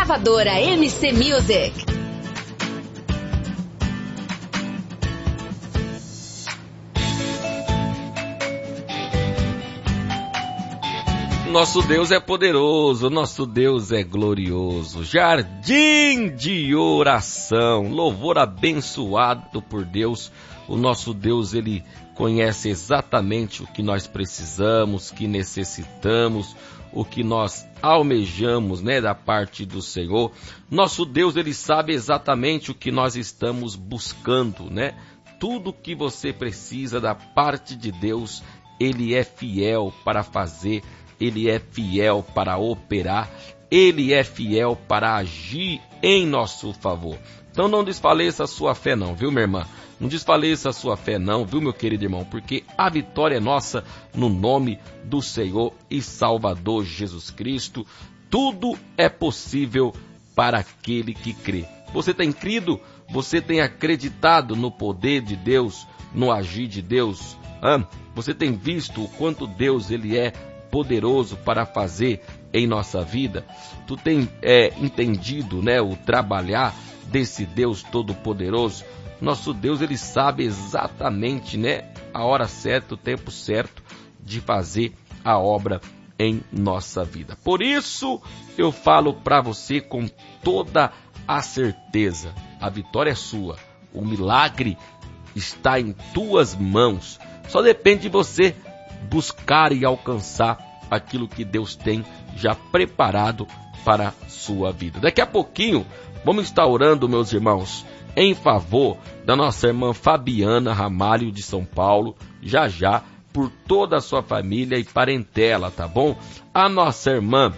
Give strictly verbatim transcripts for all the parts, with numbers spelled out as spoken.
gravadora M C Music. Nosso Deus é poderoso, nosso Deus é glorioso. Jardim de oração, louvor abençoado por Deus. O nosso Deus, ele conhece exatamente o que nós precisamos, que necessitamos, o que nós almejamos, né, da parte do Senhor. Nosso Deus, ele sabe exatamente o que nós estamos buscando, né? Tudo que você precisa da parte de Deus, ele é fiel para fazer. Ele é fiel para operar, Ele é fiel para agir em nosso favor. Então não desfaleça a sua fé não, viu, minha irmã? Não desfaleça a sua fé não, viu, meu querido irmão? Porque a vitória é nossa no nome do Senhor e Salvador Jesus Cristo. Tudo é possível para aquele que crê. Você tem crido? Você tem acreditado no poder de Deus, no agir de Deus? Hã? Você tem visto o quanto Deus ele é poderoso para fazer em nossa vida? Tu tem é, entendido, né, o trabalhar desse Deus todo-poderoso? Nosso Deus, ele sabe exatamente, né, a hora certa, o tempo certo de fazer a obra em nossa vida. Por isso eu falo para você com toda a certeza, a vitória é sua, o milagre está em tuas mãos. Só depende de você buscar e alcançar aquilo que Deus tem já preparado para a sua vida. Daqui a pouquinho, vamos estar orando, meus irmãos, em favor da nossa irmã Fabiana Ramalho de São Paulo, já já, por toda a sua família e parentela, tá bom? A nossa irmã,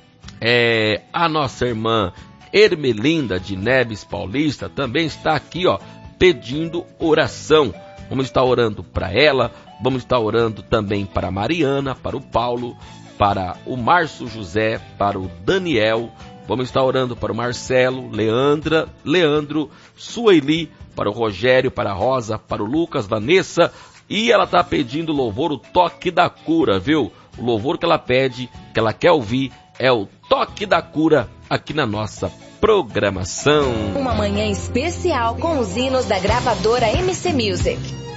é, a nossa irmã Ermelinda de Neves Paulista também está aqui, ó, pedindo oração. Vamos estar orando para ela. Vamos estar orando também para a Mariana, para o Paulo, para o Márcio José, para o Daniel. Vamos estar orando para o Marcelo, Leandra, Leandro, Sueli, para o Rogério, para a Rosa, para o Lucas, Vanessa. E ela está pedindo louvor, o toque da cura, viu? O louvor que ela pede, que ela quer ouvir, é o toque da cura aqui na nossa programação. Uma manhã especial com os hinos da gravadora M C Music.